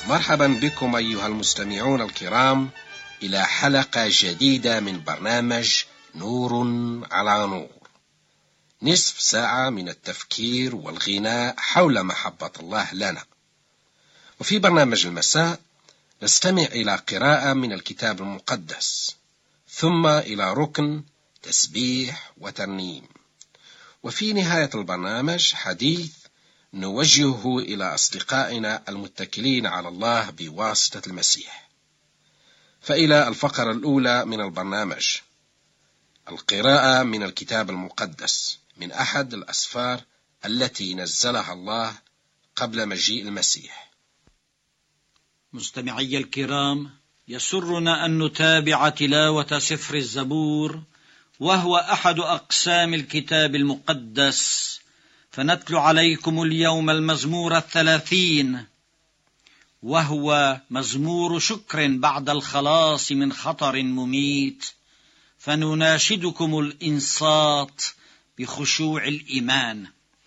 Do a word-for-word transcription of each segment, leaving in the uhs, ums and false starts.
مرحبا بكم أيها المستمعون الكرام إلى حلقة جديدة من برنامج نور على نور، نصف ساعة من التفكير والغناء حول محبة الله لنا. وفي برنامج المساء نستمع إلى قراءة من الكتاب المقدس، ثم إلى ركن تسبيح وترنيم، وفي نهاية البرنامج حديث نوجهه إلى أصدقائنا المتكلين على الله بواسطة المسيح. فإلى الفقرة الأولى من البرنامج، القراءة من الكتاب المقدس من أحد الأسفار التي نزلها الله قبل مجيء المسيح. مستمعي الكرام، يسرنا أن نتابع تلاوة سفر الزبور، وهو أحد أقسام الكتاب المقدس، فنتلو عليكم اليوم المزمور الثلاثين، وهو مزمور شكر بعد الخلاص من خطر مميت، فنناشدكم الإنصات بخشوع الإيمان.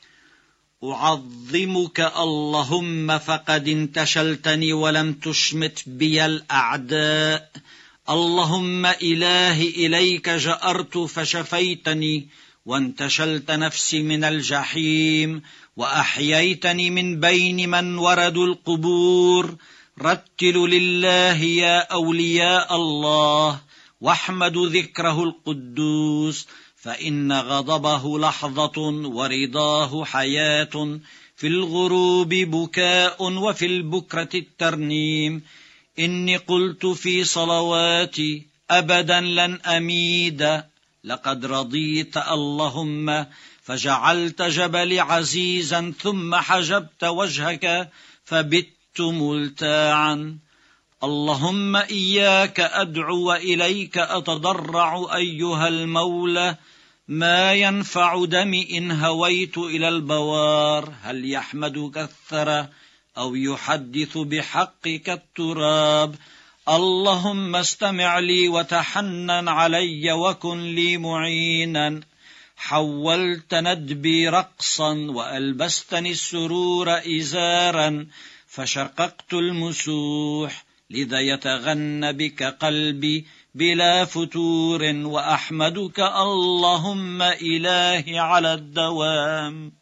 أعظمك اللهم فقد انتشلتني ولم تشمت بي الأعداء. اللهم إلهي إليك جأرت فشفيتني، وانتشلت نفسي من الجحيم، وأحييتني من بين من وردوا القبور. رتلوا لله يا أولياء الله، واحمدوا ذكره القدوس، فإن غضبه لحظة ورضاه حياة، في الغروب بكاء وفي البكرة الترنيم. إني قلت في صلواتي أبدا لن أميد، لقد رضيت اللهم فجعلت جبلي عزيزا، ثم حجبت وجهك فبت ملتاعا. اللهم إياك أدعو وإليك أتضرع أيها المولى، ما ينفع دمي إن هويت إلى البوار. هل يحمدك الثرى أو يحدث بحقك التراب؟ اللهم استمع لي وتحنن علي وكن لي معينا. حولت ندبي رقصا وألبستني السرور إزارا، فشققت المسوح، لذا يتغنى بك قلبي بلا فتور، وأحمدك اللهم إلهي على الدوام.